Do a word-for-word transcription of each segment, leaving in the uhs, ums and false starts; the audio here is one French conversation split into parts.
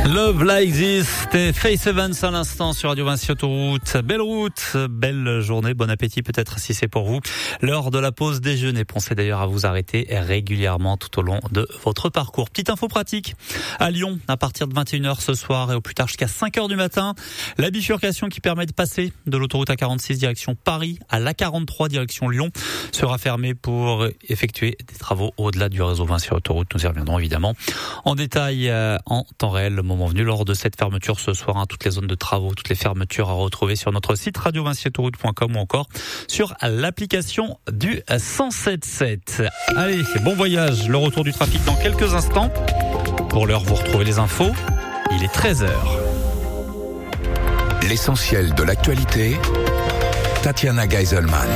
Love Like This, c'était Faith Evans à l'instant sur Radio Vinci Autoroute. Belle route, belle journée, bon appétit peut-être si c'est pour vous. L'heure de la pause déjeuner, pensez d'ailleurs à vous arrêter régulièrement tout au long de votre parcours. Petite info pratique, à Lyon, à partir de vingt et une heures ce soir et au plus tard jusqu'à cinq heures du matin, la bifurcation qui permet de passer de l'autoroute A quarante-six direction Paris à l'A quarante-trois direction Lyon sera fermée pour effectuer des travaux au-delà du réseau Vinci Autoroute. Nous y reviendrons évidemment en détail euh, en temps réel le moment venu lors de cette fermeture ce soir. Hein, toutes les zones de travaux, toutes les fermetures à retrouver sur notre site radio vinci autoroute point com ou encore sur l'application du cent sept sept. Allez, bon voyage, le retour du trafic dans quelques instants. Pour l'heure, vous retrouvez les infos. Il est treize heures. L'essentiel de l'actualité, Tatiana Geiselman.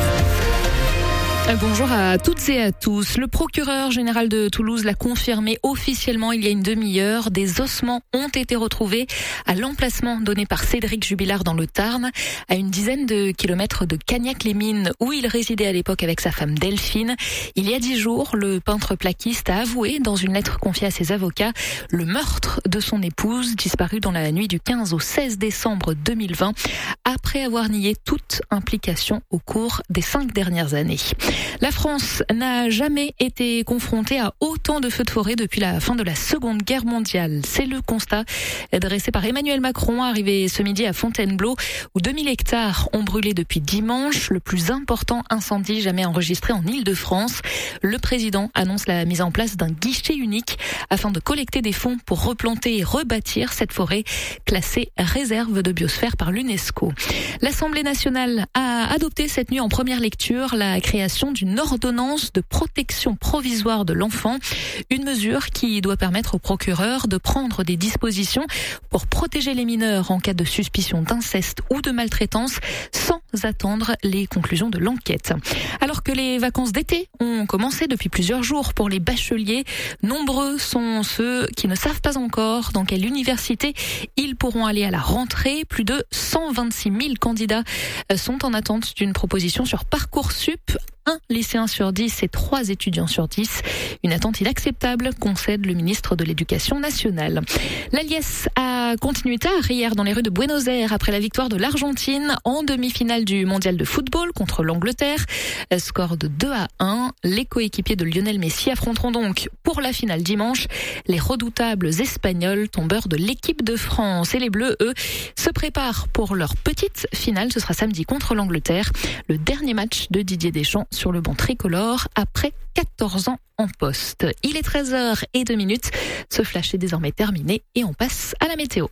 Bonjour à toutes et à tous. Le procureur général de Toulouse l'a confirmé officiellement il y a une demi-heure. Des ossements ont été retrouvés à l'emplacement donné par Cédric Jubilard dans le Tarn, à une dizaine de kilomètres de Cagnac-les-Mines, où il résidait à l'époque avec sa femme Delphine. Il y a dix jours, le peintre plaquiste a avoué dans une lettre confiée à ses avocats le meurtre de son épouse, disparue dans la nuit du quinze au seize décembre deux mille vingt, après avoir nié toute implication au cours des cinq dernières années. La France n'a jamais été confrontée à autant de feux de forêt depuis la fin de la Seconde Guerre mondiale. C'est le constat dressé par Emmanuel Macron, arrivé ce midi à Fontainebleau, où deux mille hectares ont brûlé depuis dimanche, le plus important incendie jamais enregistré en Île-de-France. Le président annonce la mise en place d'un guichet unique afin de collecter des fonds pour replanter et rebâtir cette forêt classée réserve de biosphère par l'UNESCO. L'Assemblée nationale a adopté cette nuit en première lecture la création d'une ordonnance de protection provisoire de l'enfant, une mesure qui doit permettre au procureur de prendre des dispositions pour protéger les mineurs en cas de suspicion d'inceste ou de maltraitance sans attendre les conclusions de l'enquête. Alors que les vacances d'été ont commencé depuis plusieurs jours pour les bacheliers, nombreux sont ceux qui ne savent pas encore dans quelle université ils pourront aller à la rentrée. Plus de cent vingt-six mille candidats sont en attente d'une proposition sur Parcoursup. Un lycéen sur dix et trois étudiants sur dix. Une attente inacceptable, concède le ministre de l'Éducation nationale. La Liesse a continué tard hier dans les rues de Buenos Aires après la victoire de l'Argentine en demi-finale du mondial de football contre l'Angleterre. Score de deux à un. Les coéquipiers de Lionel Messi affronteront donc pour la finale dimanche les redoutables Espagnols, tombeurs de l'équipe de France. Et les Bleus, eux, se préparent pour leur petite finale. Ce sera samedi contre l'Angleterre. Le dernier match de Didier Deschamps sur le banc tricolore après quatorze ans en poste. Il est treize heures deux minutes. Ce flash est désormais terminé et on passe à la météo.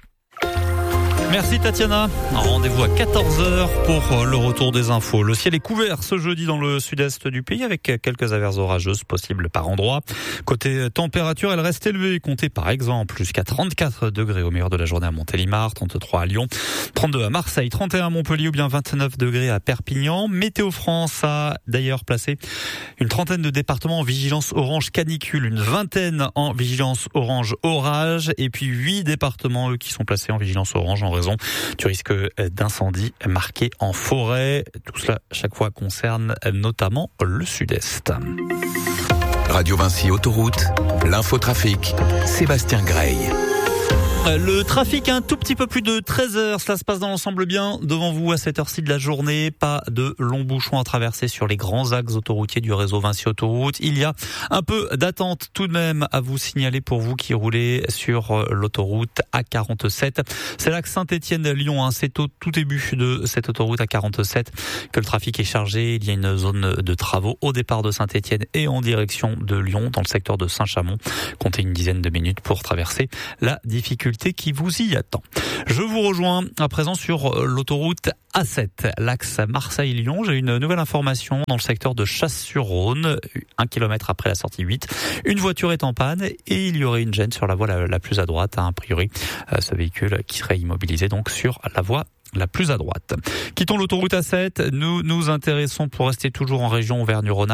Merci Tatiana. Rendez-vous à quatorze heures pour le retour des infos. Le ciel est couvert ce jeudi dans le sud-est du pays avec quelques averses orageuses possibles par endroit. Côté température, elle reste élevée. Comptez par exemple jusqu'à trente-quatre degrés au meilleur de la journée à Montélimar, trente-trois à Lyon, trente-deux à Marseille, trente et un à Montpellier ou bien vingt-neuf degrés à Perpignan. Météo France a d'ailleurs placé une trentaine de départements en vigilance orange canicule, une vingtaine en vigilance orange orage et puis huit départements eux qui sont placés en vigilance orange en raison du risque d'incendie marqué en forêt. Tout cela, chaque fois, concerne notamment le sud-est. Radio Vinci Autoroute, l'infotrafic, Sébastien Grey. Le trafic un tout petit peu plus de treize heures, cela se passe dans l'ensemble bien devant vous à cette heure-ci de la journée. Pas de longs bouchons à traverser sur les grands axes autoroutiers du réseau Vinci Autoroute. Il y a un peu d'attente tout de même à vous signaler pour vous qui roulez sur l'autoroute A quarante-sept. C'est l'axe Saint-Étienne-Lyon, hein. C'est au tout début de cette autoroute A quarante-sept que le trafic est chargé. Il y a une zone de travaux au départ de Saint-Étienne et en direction de Lyon dans le secteur de Saint-Chamond. Comptez une dizaine de minutes pour traverser la difficulté qui vous y attend. Je vous rejoins à présent sur l'autoroute A sept, l'axe Marseille-Lyon. J'ai une nouvelle information dans le secteur de Chasse-sur-Rhône, un kilomètre après la sortie huit. Une voiture est en panne et il y aurait une gêne sur la voie la, la plus à droite. A priori, ce véhicule qui serait immobilisé donc sur la voie la plus à droite. Quittons l'autoroute A sept, nous nous intéressons pour rester toujours en région Auvergne-Rhône-Alpes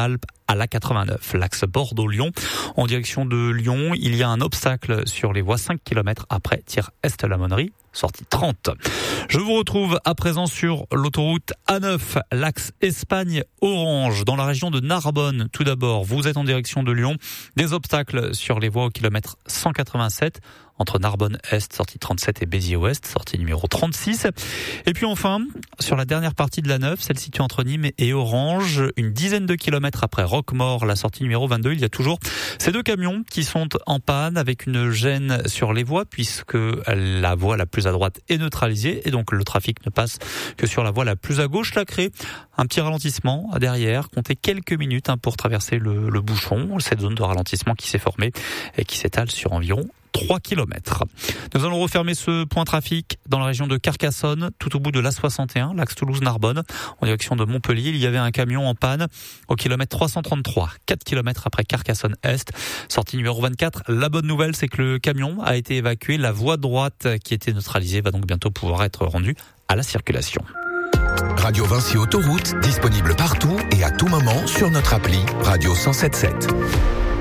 à l'A quatre-vingt-neuf, l'axe Bordeaux-Lyon. En direction de Lyon, il y a un obstacle sur les voies cinq kilomètres après Thiers-Est-la-Monnerie, sortie trente. Je vous retrouve à présent sur l'autoroute A neuf, l'axe Espagne-Orange, dans la région de Narbonne. Tout d'abord, vous êtes en direction de Lyon. Des obstacles sur les voies au kilomètre cent quatre-vingt-sept, entre Narbonne-Est, sortie trente-sept, et Béziers-Ouest, sortie numéro trente-six. Et puis enfin, sur la dernière partie de l'A neuf, celle située entre Nîmes et Orange, une dizaine de kilomètres après Roquemaure, la sortie numéro vingt-deux, il y a toujours ces deux camions qui sont en panne avec une gêne sur les voies, puisque la voie la plus à droite est neutralisée et donc le trafic ne passe que sur la voie la plus à gauche. Cela crée un petit ralentissement derrière. Comptez quelques minutes pour traverser le, le bouchon, cette zone de ralentissement qui s'est formée et qui s'étale sur environ trois kilomètres. Nous allons refermer ce point trafic dans la région de Carcassonne, tout au bout de l'A soixante et un, l'axe Toulouse-Narbonne, en direction de Montpellier. Il y avait un camion en panne au kilomètre trois cent trente-trois, quatre kilomètres après Carcassonne-Est, sortie numéro vingt-quatre. La bonne nouvelle, c'est que le camion a été évacué. La voie droite qui était neutralisée va donc bientôt pouvoir être rendue à la circulation. Radio Vinci Autoroute, disponible partout et à tout moment sur notre appli Radio cent soixante-dix-sept.